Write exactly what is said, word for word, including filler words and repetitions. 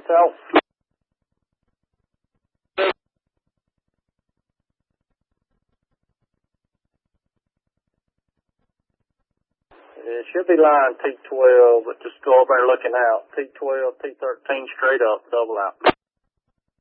South. It should be line T twelve, but just go over there looking out. T twelve, T thirteen straight up, double out.